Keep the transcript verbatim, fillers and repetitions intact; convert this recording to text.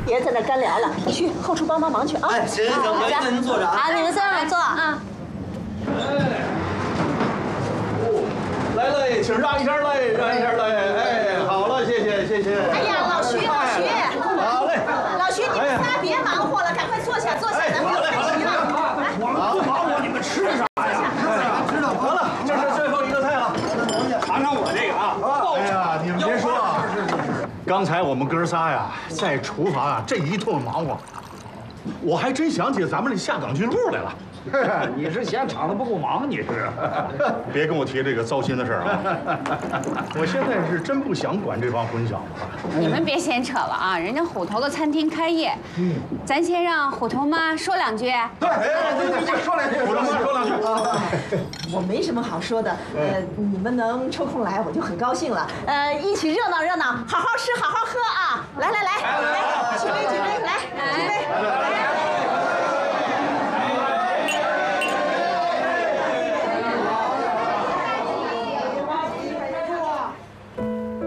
别在那干聊了，你去后厨帮帮忙去啊！ 哎，行行行，那您坐着啊。 好，你们坐让我坐啊。 哎，哦，来来，请让一下来，让一下来。哎，好了，谢谢谢谢。 哎呀，老徐老徐， 好嘞， 老徐，你们仨别忙活了，赶快坐下坐下，咱们有饭吃了。来， 不忙活你们吃啥呀？知道，得了，这是最后一个菜了，尝尝我这个啊。哎呀，你们别说啊，是是是，刚才我们哥仨呀，在厨房啊这一通忙活，我还真想起咱们这下岗军部来了。 你是嫌厂子不够忙，你是？ 别跟我提这个糟心的事儿啊！我现在是真不想管这帮混小子了。 你们别闲扯了啊！人家虎头的餐厅开业，嗯，咱先让虎头妈说两句。 对，哎，对对对，说两句，虎头妈说两句啊。 我没什么好说的，呃，你们能抽空来，我就很高兴了。呃，一起热闹热闹，好好吃，好好喝